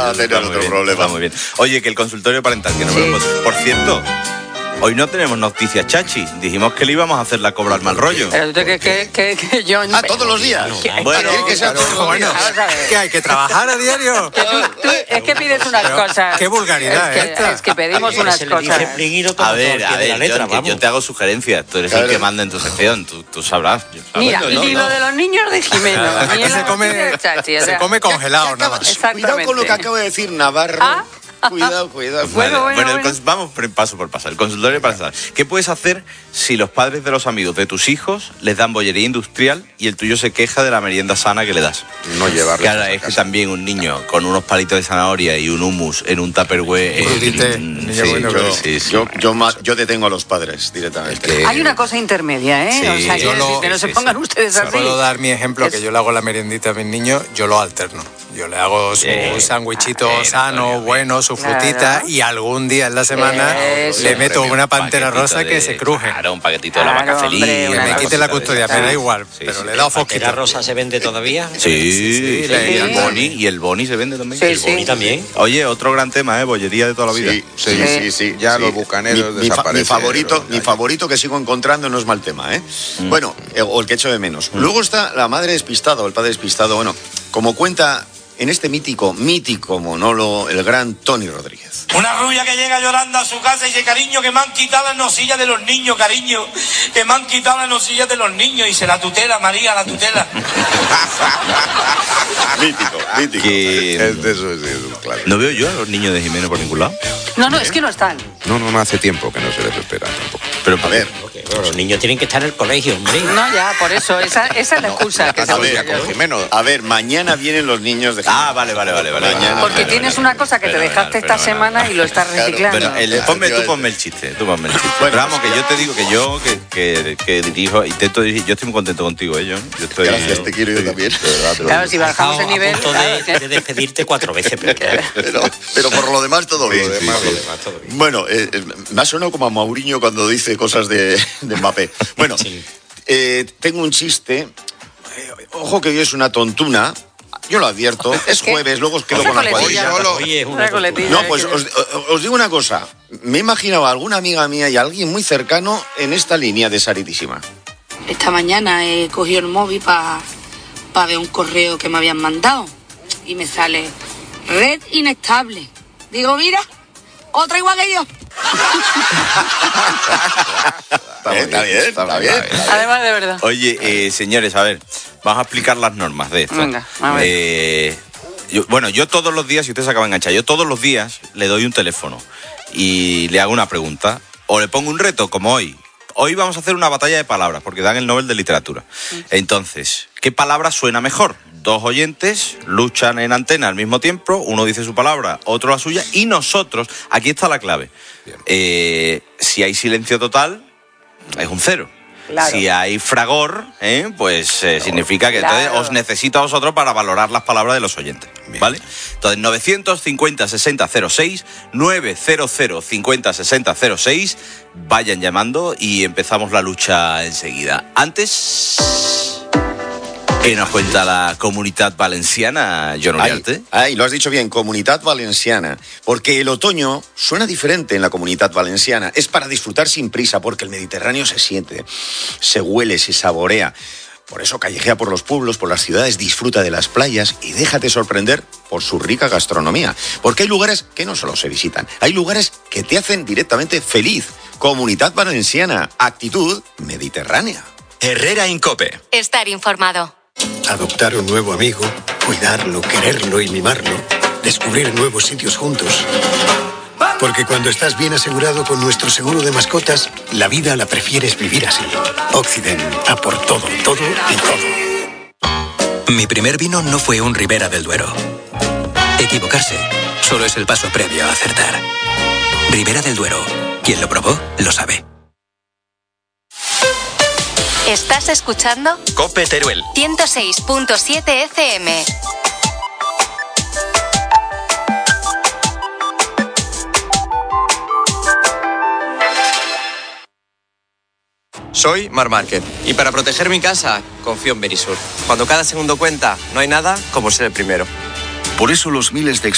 va a tener otro problema. Está muy bien. Oye, que el consultorio parental, que no me lo... Por cierto, hoy no tenemos noticias, Chachi. Dijimos que le íbamos a hacer la cobra al mal rollo. Pero que yo... ¿Todos los días? Bueno, que sea todos los días. ¿Qué hay que trabajar a diario? Es que pides unas cosas. Qué vulgaridad esta. Es que pedimos unas cosas. A ver, yo te hago sugerencias. Tú eres el que manda en tu sección. Tú sabrás. Mira, ni lo de los niños de Jimeno. Aquí se come congelado, nada más. Cuidado con lo que acabo de decir, Navarro. Cuidado. Bueno. Vamos paso por paso. El consultorio parental. ¿Qué puedes hacer si los padres de los amigos de tus hijos les dan bollería industrial y el tuyo se queja de la merienda sana que le das? No llevarlo. Claro, es que también un niño con unos palitos de zanahoria y un hummus en un tupperware. Yo detengo a los padres directamente. Hay una cosa intermedia, ¿eh? Sí, o sea, que no se pongan ustedes así. Puedo dar mi ejemplo, que yo le hago la meriendita a mis niños, yo lo alterno. Yo le hago su sándwichito sano, bueno, su frutita, y algún día en la semana le meto una pantera rosa que se cruje. Claro, un paquetito de la vaca feliz. Que me quite la custodia, me da igual, pero le he dado foquito. ¿La rosa se vende todavía? Sí. Y el boni se vende también. ¿El boni también? Oye, otro gran tema, bollería de toda la vida. Sí. Ya los bucaneros desaparecen. Mi favorito que sigo encontrando no es mal tema, ¿eh? Bueno, o el que echo de menos. Luego está la madre despistada o el padre despistado. Bueno, como cuenta en este mítico monólogo el gran Tony Rodríguez. Una rubia que llega llorando a su casa y dice: cariño, que me han quitado las nosillas de los niños, cariño, que me han quitado las nosillas de los niños. Y dice: la tutela, María, la tutela. mítico. Eso es claro. No veo yo a los niños de Jimeno por ningún lado. No, es que no están. No hace tiempo que no se les espera tampoco. Pero A ver. Bueno, los niños tienen que estar en el colegio, hombre. No, ya, por eso, esa es la excusa. A ver, mañana vienen los niños de Ah, vale. Mañana. Porque tienes una cosa que te dejaste esta semana y lo estás reciclando. Pero ponme el chiste. Bueno, pero vamos, que yo te digo que dirijo, intento dirigir. Yo estoy muy contento contigo, John. Gracias, te quiero yo también. Claro, si bajamos el nivel... A punto de despedirte 4 veces, pero por lo demás todo bien. Bueno, me ha sonado como a Mourinho cuando dice cosas de Mbappé. Bueno, tengo un chiste. Ojo que hoy es una tontuna. Yo lo advierto, es jueves, luego os quedo con la cuadrilla. Una coletilla. No, pues os digo una cosa. Me he imaginado a alguna amiga mía y a alguien muy cercano en esta línea de Saritísima. Esta mañana he cogido el móvil para ver un correo que me habían mandado y me sale red inestable. Digo, mira, otra igual que yo. Está bien. Además, de verdad. Oye, señores, a ver, vamos a explicar las normas de esto. Venga, a ver. Yo todos los días, si usted se acaba de enganchar, yo todos los días le doy un teléfono y le hago una pregunta o le pongo un reto, como hoy. Hoy vamos a hacer una batalla de palabras, porque dan el Nobel de Literatura. Entonces, ¿qué palabra suena mejor? 2 oyentes luchan en antena al mismo tiempo, uno dice su palabra, otro la suya, y nosotros, aquí está la clave. Si hay silencio total, es un 0. Claro. Si hay fragor, pues significa que entonces os necesito a vosotros para valorar las palabras de los oyentes. ¿Vale? Entonces, 950-60-06, 900-50-60-06, vayan llamando y empezamos la lucha enseguida. Antes, ¿qué nos cuenta la Comunitat Valenciana, John Uriarte? Lo has dicho bien, Comunitat Valenciana. Porque el otoño suena diferente en la Comunitat Valenciana. Es para disfrutar sin prisa, porque el Mediterráneo se siente, se huele, se saborea. Por eso callejea por los pueblos, por las ciudades, disfruta de las playas y déjate sorprender por su rica gastronomía. Porque hay lugares que no solo se visitan, hay lugares que te hacen directamente feliz. Comunitat Valenciana, actitud mediterránea. Herrera Incope. Estar informado. Adoptar un nuevo amigo, cuidarlo, quererlo y mimarlo. Descubrir nuevos sitios juntos. Porque cuando estás bien asegurado con nuestro seguro de mascotas, la vida la prefieres vivir así. Occident, a por todo y todo. Mi primer vino no fue un Ribera del Duero. Equivocarse solo es el paso previo a acertar. Ribera del Duero. Quien lo probó, lo sabe. ¿Estás escuchando? Cope Teruel. 106.7 FM. Soy Mar Márquez y para proteger mi casa confío en Berisur. Cuando cada segundo cuenta, no hay nada como ser el primero. Por eso los miles de